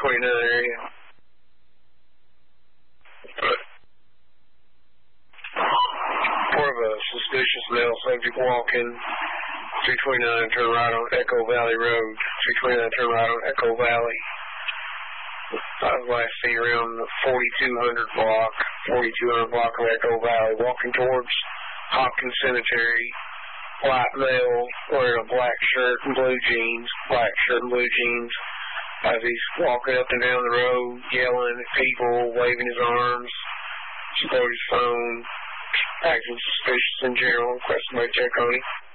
329 area. Report of a suspicious male subject walking 329, turn right on Echo Valley Road. 329, turn right on Echo Valley. I was last seen around the 4200 block of Echo Valley, walking towards Hopkins Cemetery. White male wearing a black shirt and blue jeans. As he's walking up and down the road, yelling at people, waving his arms, exploded his phone, acting suspicious in general. Request somebody check on him.